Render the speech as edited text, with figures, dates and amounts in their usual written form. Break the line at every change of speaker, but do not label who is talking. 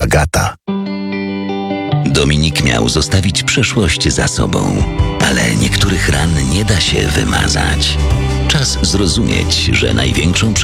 Agata.
Dominik miał zostawić przeszłość za sobą, ale niektórych ran nie da się wymazać. Czas zrozumieć, że największą